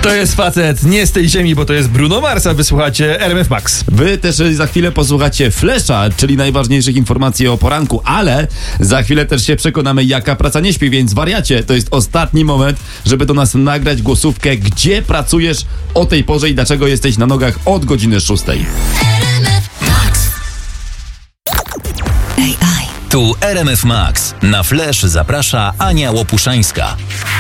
To jest facet nie z tej ziemi, bo to jest Bruno Mars, a wysłuchacie RMF Max. Wy też za chwilę posłuchacie Flesza, czyli najważniejszych informacji o poranku, ale za chwilę też się przekonamy, jaka praca nie śpi, więc wariacie, to jest ostatni moment, żeby do nas nagrać głosówkę, gdzie pracujesz o tej porze i dlaczego jesteś na nogach od godziny 6. Tu RMF Max. Na Flash zaprasza Ania Łopuszańska.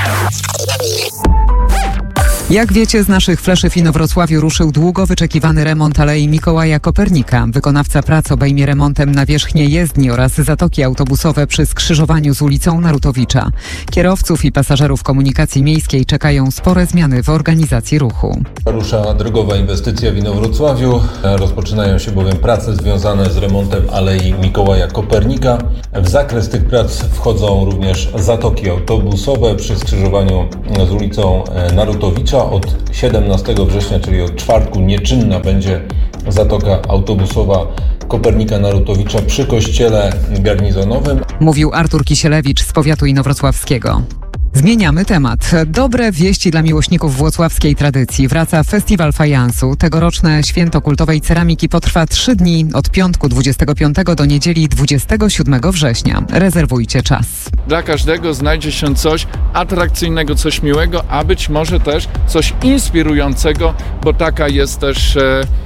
Jak wiecie, z naszych fleszy w Inowrocławiu ruszył długo wyczekiwany remont Alei Mikołaja Kopernika. Wykonawca prac obejmie remontem nawierzchnię jezdni oraz zatoki autobusowe przy skrzyżowaniu z ulicą Narutowicza. Kierowców i pasażerów komunikacji miejskiej czekają spore zmiany w organizacji ruchu. Rusza drogowa inwestycja w Inowrocławiu. Rozpoczynają się bowiem prace związane z remontem Alei Mikołaja Kopernika. W zakres tych prac wchodzą również zatoki autobusowe przy skrzyżowaniu z ulicą Narutowicza. Od 17 września, czyli od czwartku, nieczynna będzie zatoka autobusowa Kopernika Narutowicza przy kościele garnizonowym. Mówił Artur Kisielewicz z powiatu inowrocławskiego. Zmieniamy temat. Dobre wieści dla miłośników włocławskiej tradycji. Wraca Festiwal Fajansu. Tegoroczne święto kultowej ceramiki potrwa 3 dni, od piątku 25 do niedzieli 27 września. Rezerwujcie czas. Dla każdego znajdzie się coś atrakcyjnego, coś miłego, a być może też coś inspirującego, bo taka jest też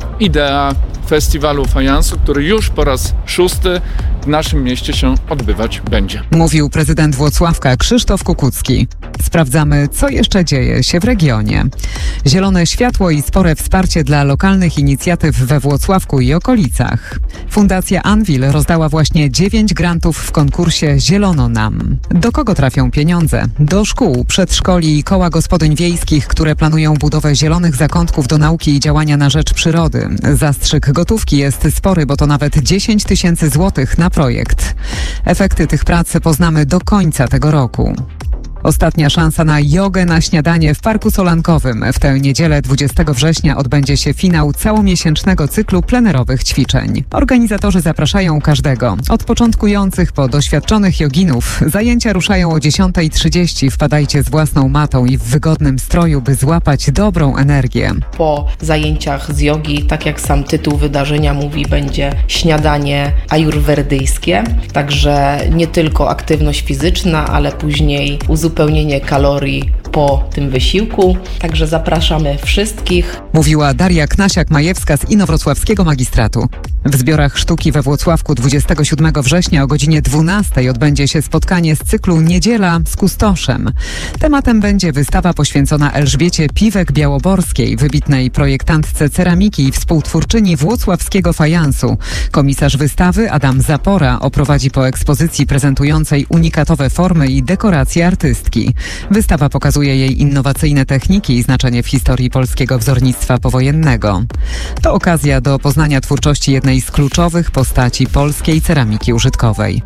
idea Festiwalu Fajansu, który już po raz 6 w naszym mieście się odbywać będzie. Mówił prezydent Włocławka Krzysztof Kukucki. Sprawdzamy, co jeszcze dzieje się w regionie. Zielone światło i spore wsparcie dla lokalnych inicjatyw we Włocławku i okolicach. Fundacja Anvil rozdała właśnie 9 grantów w konkursie Zielono Nam. Do kogo trafią pieniądze? Do szkół, przedszkoli i koła gospodyń wiejskich, które planują budowę zielonych zakątków do nauki i działania na rzecz przyrody. Zastrzyk gotówki jest spory, bo to nawet 10 000 złotych na projekt. Efekty tych prac poznamy do końca tego roku. Ostatnia szansa na jogę na śniadanie w Parku Solankowym. W tę niedzielę 20 września odbędzie się finał całomiesięcznego cyklu plenerowych ćwiczeń. Organizatorzy zapraszają każdego, od początkujących po doświadczonych joginów. Zajęcia ruszają o 10:30. Wpadajcie z własną matą i w wygodnym stroju, by złapać dobrą energię. Po zajęciach z jogi, tak jak sam tytuł wydarzenia mówi, będzie śniadanie ajurwerdyjskie. Także nie tylko aktywność fizyczna, ale później uzupełnienie kalorii po tym wysiłku. Także zapraszamy wszystkich. Mówiła Daria Knasiak-Majewska z Inowrocławskiego Magistratu. W Zbiorach Sztuki we Włocławku 27 września o godzinie 12 odbędzie się spotkanie z cyklu Niedziela z Kustoszem. Tematem będzie wystawa poświęcona Elżbiecie Piwek-Białoborskiej, wybitnej projektantce ceramiki i współtwórczyni włocławskiego fajansu. Komisarz wystawy Adam Zapora oprowadzi po ekspozycji prezentującej unikatowe formy i dekoracje artystki. Wystawa pokazuje jej innowacyjne techniki i znaczenie w historii polskiego wzornictwa powojennego. To okazja do poznania twórczości jednej z kluczowych postaci polskiej ceramiki użytkowej.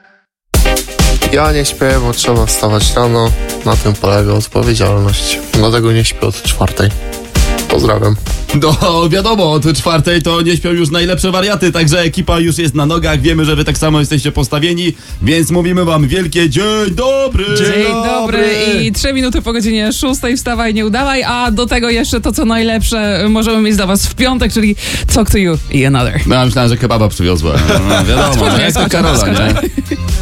Ja nie śpię, bo trzeba wstawać rano. Na tym polega odpowiedzialność. Dlatego nie śpię od 4:00. Pozdrawiam. No wiadomo, od 4:00 to nie śpią już najlepsze wariaty, także ekipa już jest na nogach, wiemy, że wy tak samo jesteście postawieni, więc mówimy wam wielkie dzień dobry! Dzień dobry i 3 minuty po godzinie 6 wstawaj, nie udawaj, a do tego jeszcze to, co najlepsze możemy mieć dla was w piątek, czyli Talk to You i Another. No, myślałem, że kebaba przywiozła. No, wiadomo, jak to Karola, nie?